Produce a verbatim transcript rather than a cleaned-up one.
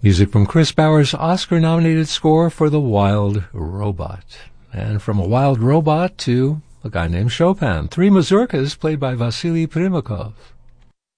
Music from Chris Bauer's Oscar-nominated score for The Wild Robot. And from a wild robot to a guy named Chopin. Three mazurkas played by Vasily Primakov.